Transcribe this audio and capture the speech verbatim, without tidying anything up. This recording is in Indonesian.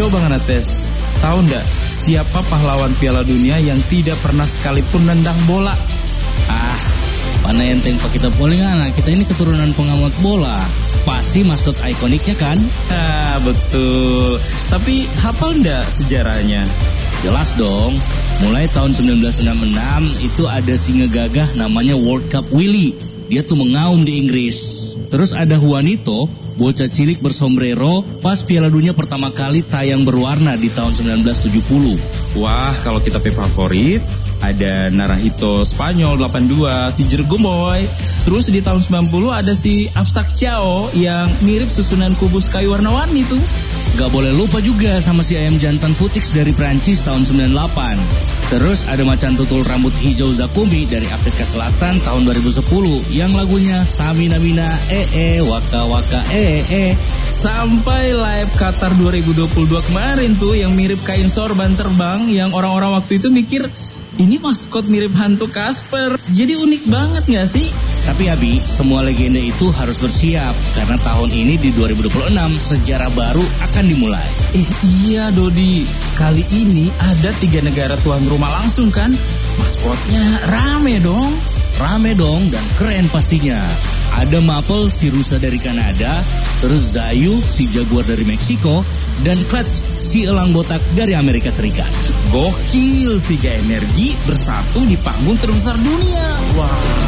Coba ngetes, tahu nggak siapa pahlawan Piala Dunia yang tidak pernah sekalipun nendang bola? Ah, mana enteng pak kita polling anak. Kita ini keturunan pengamat bola. Pasti maskot ikoniknya kan? Ah, betul. Tapi hafal nggak sejarahnya? Jelas dong. Mulai tahun sembilan belas enam puluh enam itu ada singa gagah namanya World Cup Willy. Dia tuh mengaum di Inggris. Terus ada Juanito, bocah cilik bersombrero pas Piala Dunia pertama kali tayang berwarna di tahun sembilan belas tujuh puluh. Wah, kalau kita pe favorit, ada Naranjito Spanyol delapan dua, si Jergo Boy. Terus di tahun sembilan puluh ada si Absak Ciao yang mirip susunan kubus kayu warna-warni tuh. Gak boleh lupa juga sama si ayam jantan Futix dari Prancis tahun sembilan puluh delapan. Terus ada macan tutul rambut hijau Zakumi dari Afrika Selatan tahun dua ribu sepuluh yang lagunya Samina Mina ee eh, waka waka ee eh. Sampai live Qatar dua ribu dua puluh dua kemarin tuh yang mirip kain sorban terbang yang orang-orang waktu itu mikir ini maskot mirip hantu Casper. Jadi unik banget gak sih? Tapi Abi, semua legenda itu harus bersiap karena tahun ini di dua ribu dua puluh enam sejarah baru akan dimulai. Eh iya Dodi, kali ini ada tiga negara tuan rumah langsung kan? Maskotnya rame dong. Rame dong dan keren pastinya. Ada Maple si rusa dari Kanada, terus Zayu si jaguar dari Meksiko, dan Clutch si elang botak dari Amerika Serikat. Gokil, tiga energi bersatu di panggung terbesar dunia. Wah.